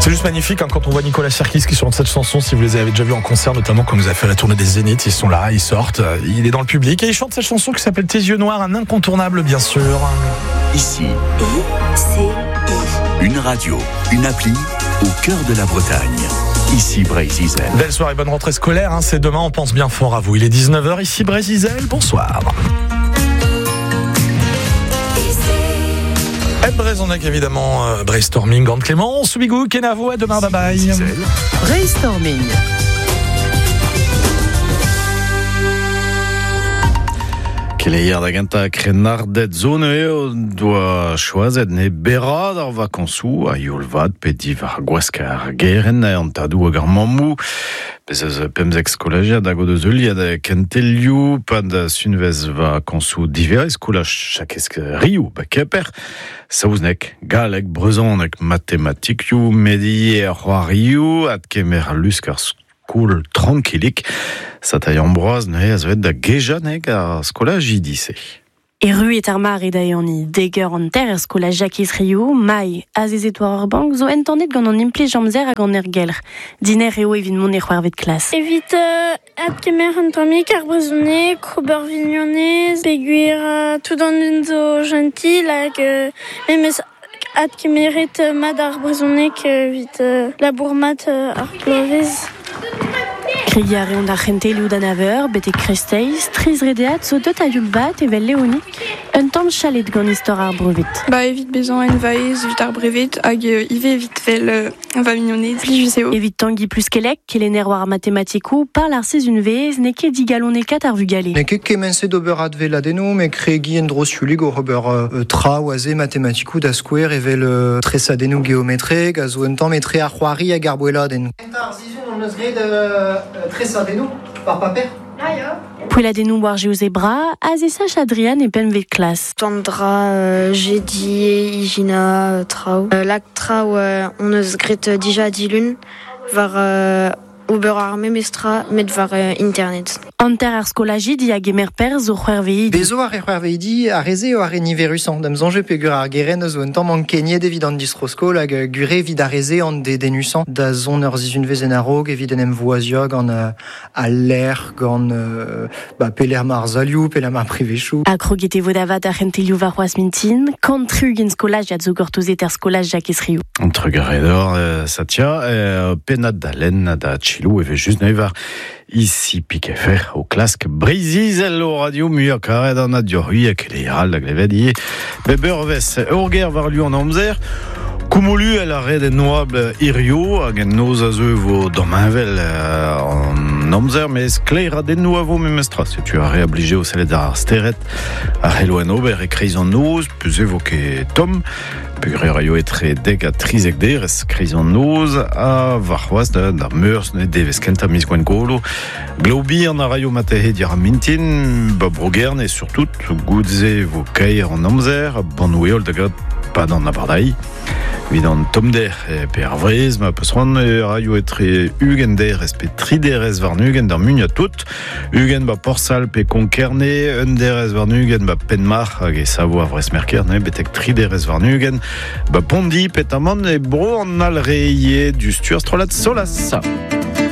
C'est juste magnifique quand on voit Nicolas Sirkis qui chante cette chanson. Si vous les avez déjà vus en concert, notamment quand nous a fait la tournée des Zéniths, ils sont là, ils sortent, il est dans le public et il chante cette chanson qui s'appelle Tes yeux noirs, un incontournable bien sûr. Ici, une radio, une appli au cœur de la Bretagne. Ici Brézizel. Belle soirée, bonne rentrée scolaire, c'est demain, on pense bien fort à vous. Il est 19h, ici Brézizel, bonsoir. Brezonec évidemment, Brainstorming, Grande Clément, Soubigou, Kenavo, à demain, bye bye. Brainstorming. Keleier da ganta krenardet zone eo doa choazet ne berad ar vakansou a yolvad pe divar gwaskar geren a antadou hag ar mammou bez eus pemzek skolagiad a god eus euliad a kentelioù pad sunvez vakansou diver skolaj chakesk riou ba keper saouznek galek brezhonek matematikioù medier c'hoarioù ad kemer lusk ar skol tranquillik. Satay Ambroise ne a zvet da gejaneg a skolaj dise. Eru et ar mar edaioni deger an ter er skolaj Jacques Rio, mai azezet war ar bank zo entornet gant an imple jamzer hag an gelr. Diner eo evit mon e c'hoarvet klas. Evit ad kemer an tamik ar brezhoneg, ober vignonez, peguir tout an un zo gentil hag memes ad kemeret mad ar brezhoneg evit labour mat ar plovez. Kriar eon da c'hentelioù da naver, bete kresteiz, triz redeat zo deut a yul bat evel leoni, un tamm chalet gant istor ar brevet. Evit bezañ en vaez evit ar brevet hag ive evit vel va mignonez plijus eo. Evit tangi plus kelek, kelener war matematikou, parl ar sez un vez, ne ket digalonekat ar vugale. Ne ket kemense d'ober advel adeno, me kregi en drosjulig o ober tra oaze matematikou da skouer evel tres adeno geometreg, a zo un tamm etre ar c'hoari hag ar boueladenn. Ar zizun on eus gret tres adeno par paper. Poueladennou war jeo zebra, azesach Adrian e penvet klas. Tandra, Jedi, Igina, Trao. Lak Trao, on eus gret dija dilun, var ober ar memestra, met var internet. Anter ar skolajidi hag emer per zo c'hoarveidi. Bezo ar c'hoarveidi a reze o ar eniverusan. Dam zonje pe gur ar geren zo un tamm an kenye devid an distroskol hag gure vid a reze an denusan da zon ur zizun vezen a rog evit en em voaziog an a l'air gant peler mar zalioù, peler mar privechou. A krogete vo davat ar c'hentelioù var c'hoaz mintin, kantrug en skolaj zo gortouzet ar skolaj Jacques Rio. Antregaredor satia penat da len da chilou eve just neuvar ici pique fer au clask Brézizel au radio muiak karet an adioru ak leiral da glevedi beberves urger var lu an amzer Koumolu el a red en noab irio hag en noz a zeu vo domavel an amzer mais skleir a den nou a vo memestra se tu a reablige o selet ar steret a relo en ober e kreiz an noz peus evo ke tom pugre a yo etre deg a trizek derez kreiz an noz a varc'hoaz da meurs ne devez kenta mis gwen golo globi an a raio matehe dir a mintin ba brogern et surtout goudze vo kaer an amzer ban oueol da gad pad an abardai vid an tom der pe ar vrez ma peus ran raio etre ugen der pe triderez var nugen d'ar munia tout ugen ba porsal pe konkerne un derez var nugen ba penmar hag e savo a vrez merker ne betek triderez var nugen ba pondi petamon e bro an al reie du stuer strolat solas.